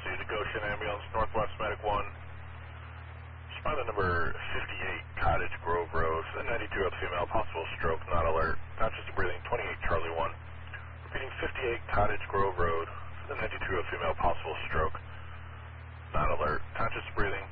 emergency to Goshen Ambulance, Northwest Medic 1. Respondent number 58, Cottage Grove Road, 92-year-old female, possible stroke, not alert. Conscious of breathing, 28 Charlie 1. Repeating 58, Cottage Grove Road, 92-year-old female, possible stroke, not alert. Conscious of breathing,